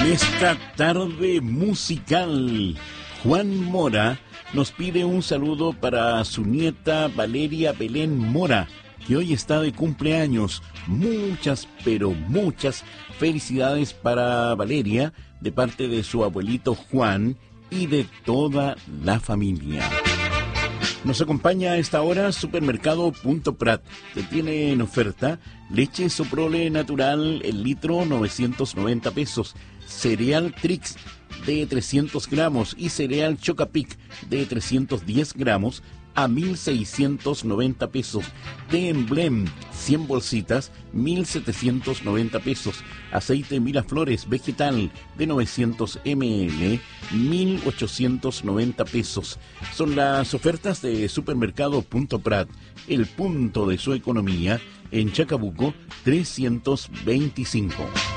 Esta tarde musical, Juan Mora nos pide un saludo para su nieta Valeria Belén Mora, que hoy está de cumpleaños. Muchas, pero muchas felicidades para Valeria, de parte de su abuelito Juan y de toda la familia. Nos acompaña a esta hora Supermercado Punto Prat, que tiene en oferta leche Soprole natural el litro 990 pesos, cereal Trix de 300 gramos y cereal Chocapic de 310 gramos a 1.690 pesos. De Emblem 100 bolsitas, 1.790 pesos. Aceite Miraflores vegetal de 900 ml, 1.890 pesos. Son las ofertas de Supermercado Punto Prat, el punto de su economía, en Chacabuco 325.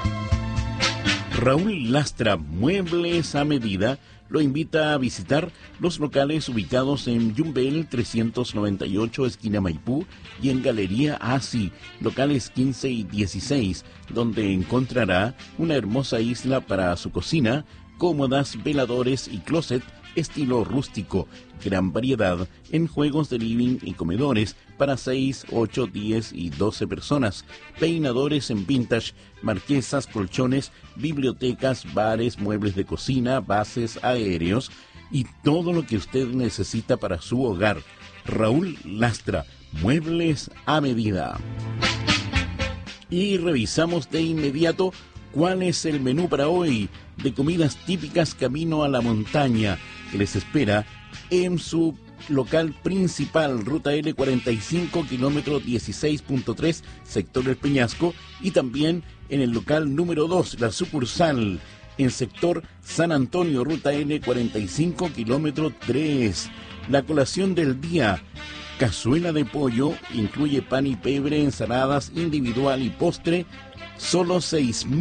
Raúl Lastra, muebles a medida, lo invita a visitar los locales ubicados en Yumbel 398, esquina Maipú, y en Galería Asi, locales 15 y 16, donde encontrará una hermosa isla para su cocina, cómodas, veladores y closet estilo rústico, gran variedad en juegos de living y comedores para 6, 8, 10 y 12 personas, peinadores en vintage, marquesas, colchones, bibliotecas, bares, muebles de cocina, bases aéreos y todo lo que usted necesita para su hogar. Raúl Lastra, muebles a medida. Y revisamos de inmediato cuál es el menú para hoy de comidas típicas camino a la montaña que les espera en su local principal, Ruta L45, kilómetro 16.3, sector El Peñasco, y también en el local número 2, la sucursal, en sector San Antonio, Ruta L45, kilómetro 3. La colación del día: cazuela de pollo, incluye pan y pebre, ensaladas individual y postre, solo 6.000